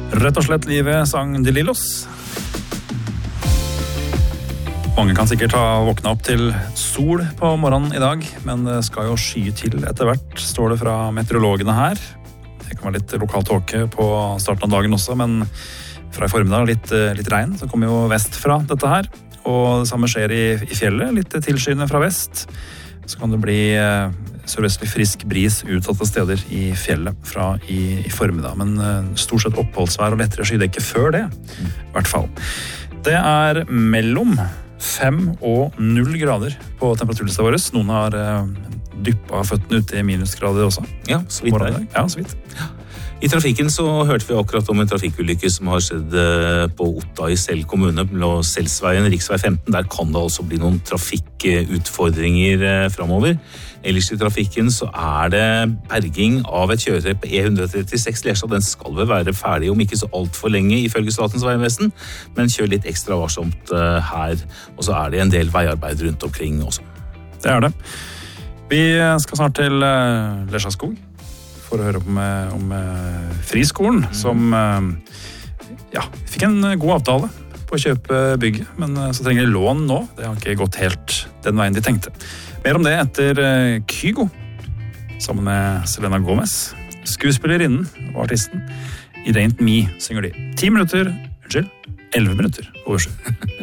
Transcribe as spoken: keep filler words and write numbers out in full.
Rett og slett livet sang De Lillos. Mange kan sikkert ha våknet opp til sol på morgenen i dag, men det skal jo skye til etter hvert, står det fra meteorologene her. Det kan være litt lokal tåke på starten av dagen også, men fra i formiddag litt, litt regn, så kommer jo vest fra dette her. Og det samme skjer i, i fjellet, litt tilskyende fra vest. Så kan det bli eh, sørvestlig frisk bris utsatte steder i fjellet fra i, i formiddag. Men eh, stort sett oppholdsvær og lettere skydekke før det, i hvert fall. Det er mellom fem og null grader på temperaturlista vår. Noen har eh, dyppet føttene ut i minusgrader også. Ja, så vidt der. Ja, så vidt. Ja. I trafikken så hørte vi akkurat om en trafikkulykke som har skjedd på Otta i Sel kommune, på Selsveien, riksvei femten. Der kan det altså bli noen trafikkutfordringer fremover. Ellers i trafikken så er det berging av et kjøretøy på E ett tre seks Lerstad. Den skal vel være ferdig om ikke så alt for lenge ifølge Statens vegvesen, men kjør litt ekstra varsomt her. Og så er det en del veiarbeid rundt omkring også. Det er det. Vi skal snart til Lesjaskog for å høre om, om friskolen, mm. som ja, fikk en god avtale på å kjøpe bygget, men så trenger de lån nå. Det har ikke gått helt den veien de tenkte. Mer om det etter Kygo, sammen med Selena Gomez, skuespillerinnen og artisten. I It Ain't Me synger de. Ti minutter, unnskyld, elleve minutter over sju.